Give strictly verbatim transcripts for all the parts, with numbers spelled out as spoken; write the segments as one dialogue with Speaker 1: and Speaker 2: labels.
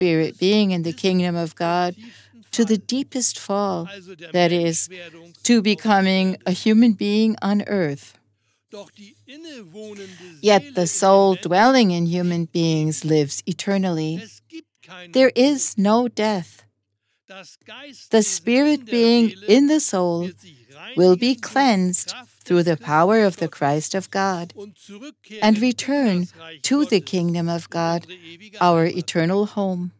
Speaker 1: spirit being in the kingdom of God to the deepest fall, that is, to becoming a human being on earth. Yet the soul dwelling in human beings lives eternally. There is no death. The spirit being in the soul will be cleansed through the power of the Christ of God and return to the kingdom of God, our eternal home.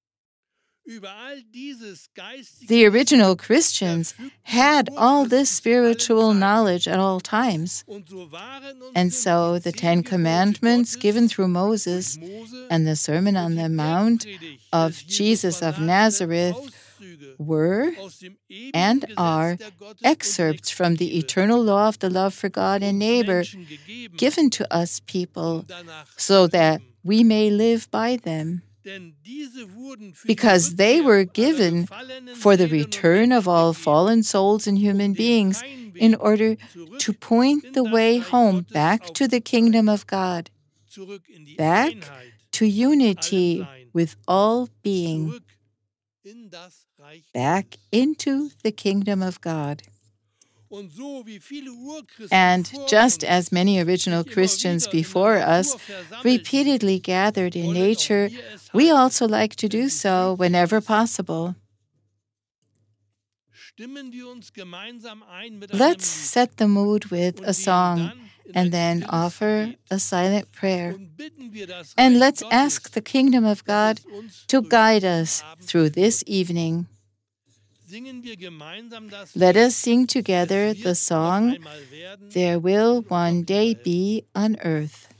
Speaker 1: The original Christians had all this spiritual knowledge at all times. And so the Ten Commandments given through Moses and the Sermon on the Mount of Jesus of Nazareth were and are excerpts from the eternal law of the love for God and neighbor given to us people so that we may live by them. Because they were given for the return of all fallen souls and human beings in order to point the way home back to the kingdom of God, back to unity with all being, back into the kingdom of God. And just as many original Christians before us repeatedly gathered in nature, we also like to do so whenever possible. Let's set the mood with a song and then offer a silent prayer. And let's ask the kingdom of God to guide us through this evening. Let us sing together the song, There Will One Day Be on Earth.